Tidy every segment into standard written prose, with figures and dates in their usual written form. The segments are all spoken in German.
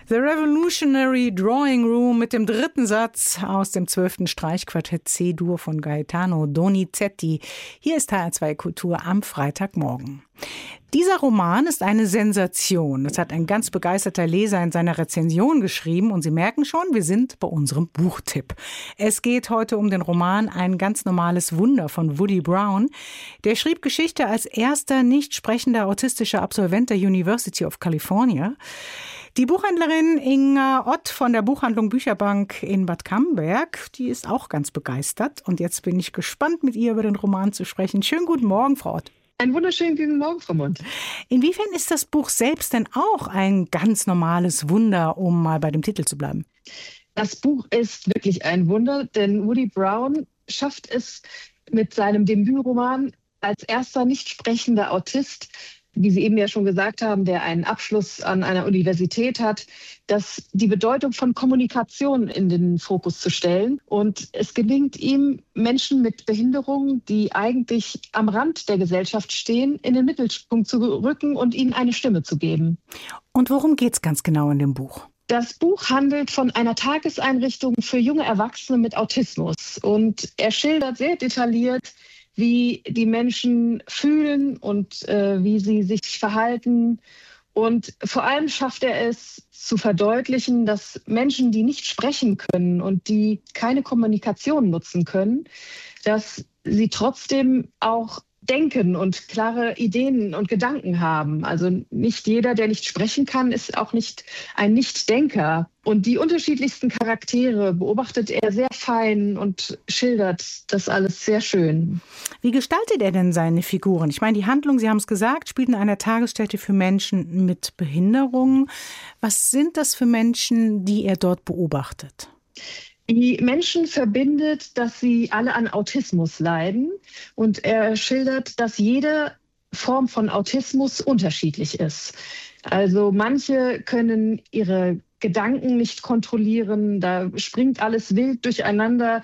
The Revolutionary Drawing Room mit dem dritten Satz aus dem 12. Streichquartett C-Dur von Gaetano Donizetti. Hier ist HR2 Kultur am Freitagmorgen. Dieser Roman ist eine Sensation. Das hat ein ganz begeisterter Leser in seiner Rezension geschrieben. Und Sie merken schon, wir sind bei unserem Buchtipp. Es geht heute um den Roman Ein ganz normales Wunder von Woody Brown. Der schrieb Geschichte als erster nicht sprechender autistischer Absolvent der University of California. Die Buchhändlerin Inga Ott von der Buchhandlung Bücherbank in Bad Camberg, die ist auch ganz begeistert. Und jetzt bin ich gespannt, mit ihr über den Roman zu sprechen. Schönen guten Morgen, Frau Ott. Einen wunderschönen guten Morgen, Frau Mund. Inwiefern ist das Buch selbst denn auch ein ganz normales Wunder, um mal bei dem Titel zu bleiben? Das Buch ist wirklich ein Wunder, denn Woody Brown schafft es mit seinem Debütroman als erster nicht sprechender Autist, wie Sie eben ja schon gesagt haben, der einen Abschluss an einer Universität hat, die Bedeutung von Kommunikation in den Fokus zu stellen. Und es gelingt ihm, Menschen mit Behinderungen, die eigentlich am Rand der Gesellschaft stehen, in den Mittelpunkt zu rücken und ihnen eine Stimme zu geben. Und worum geht es ganz genau in dem Buch? Das Buch handelt von einer Tageseinrichtung für junge Erwachsene mit Autismus. Und er schildert sehr detailliert, wie die Menschen fühlen und wie sie sich verhalten. Und vor allem schafft er es zu verdeutlichen, dass Menschen, die nicht sprechen können und die keine Kommunikation nutzen können, dass sie trotzdem auch denken und klare Ideen und Gedanken haben. Also nicht jeder, der nicht sprechen kann, ist auch nicht ein Nichtdenker. Und die unterschiedlichsten Charaktere beobachtet er sehr fein und schildert das alles sehr schön. Wie gestaltet er denn seine Figuren? Ich meine, die Handlung, Sie haben es gesagt, spielt in einer Tagesstätte für Menschen mit Behinderungen. Was sind das für Menschen, die er dort beobachtet? Die Menschen verbindet, dass sie alle an Autismus leiden. Und er schildert, dass jede Form von Autismus unterschiedlich ist. Also manche können ihre Gedanken nicht kontrollieren, da springt alles wild durcheinander.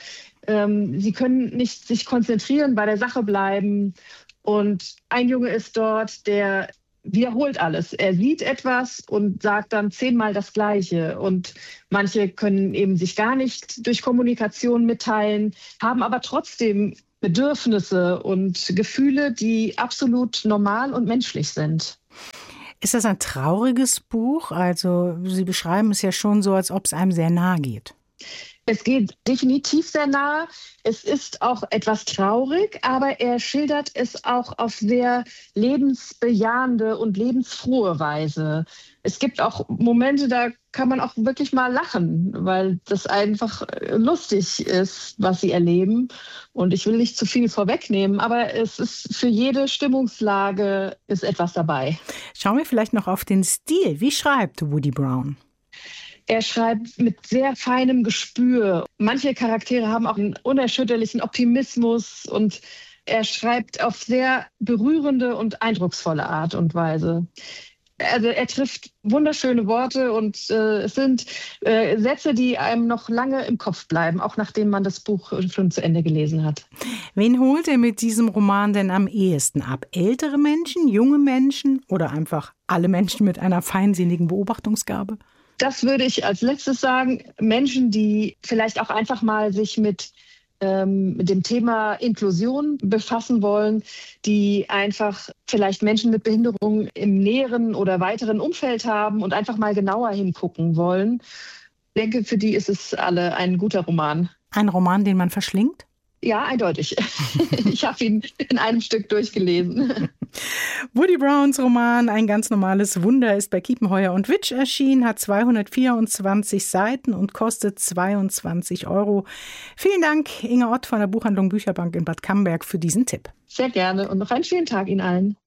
Sie können nicht sich konzentrieren, bei der Sache bleiben. Und ein Junge ist dort, der wiederholt alles. Er sieht etwas und sagt dann 10-mal das Gleiche. Und manche können eben sich gar nicht durch Kommunikation mitteilen, haben aber trotzdem Bedürfnisse und Gefühle, die absolut normal und menschlich sind. Ist das ein trauriges Buch? Also Sie beschreiben es ja schon so, als ob es einem sehr nahe geht. Es geht definitiv sehr nahe. Es ist auch etwas traurig, aber er schildert es auch auf sehr lebensbejahende und lebensfrohe Weise. Es gibt auch Momente, da kann man auch wirklich mal lachen, weil das einfach lustig ist, was sie erleben. Und ich will nicht zu viel vorwegnehmen, aber es ist für jede Stimmungslage ist etwas dabei. Schauen wir vielleicht noch auf den Stil. Wie schreibt Woody Brown? Er schreibt mit sehr feinem Gespür. Manche Charaktere haben auch einen unerschütterlichen Optimismus und er schreibt auf sehr berührende und eindrucksvolle Art und Weise. Also er trifft wunderschöne Worte und es sind Sätze, die einem noch lange im Kopf bleiben, auch nachdem man das Buch schon zu Ende gelesen hat. Wen holt er mit diesem Roman denn am ehesten ab? Ältere Menschen, junge Menschen oder einfach alle Menschen mit einer feinsinnigen Beobachtungsgabe? Das würde ich als letztes sagen. Menschen, die vielleicht auch einfach mal sich mit dem Thema Inklusion befassen wollen, die einfach vielleicht Menschen mit Behinderung im näheren oder weiteren Umfeld haben und einfach mal genauer hingucken wollen. Ich denke, für die ist es alle ein guter Roman. Ein Roman, den man verschlingt? Ja, eindeutig. Ich habe ihn in einem Stück durchgelesen. Woody Browns Roman Ein ganz normales Wunder ist bei Kiepenheuer und Witsch erschienen, hat 224 Seiten und kostet 22 €. Vielen Dank, Inga Ott von der Buchhandlung Bücherbank in Bad Camberg, für diesen Tipp. Sehr gerne und noch einen schönen Tag Ihnen allen.